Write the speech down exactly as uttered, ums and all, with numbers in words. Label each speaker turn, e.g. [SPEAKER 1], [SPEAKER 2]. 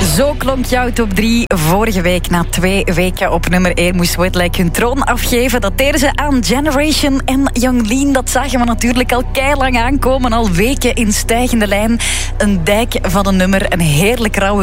[SPEAKER 1] Zo klonk jouw top drie vorige week. Na twee weken op nummer één moest Wetlag hun troon afgeven. Dat deden ze aan Generation en Young Lean. Dat zagen we natuurlijk al keilang aankomen. Al weken in stijgende lijn. Een dijk van een nummer. Een heerlijk rauwe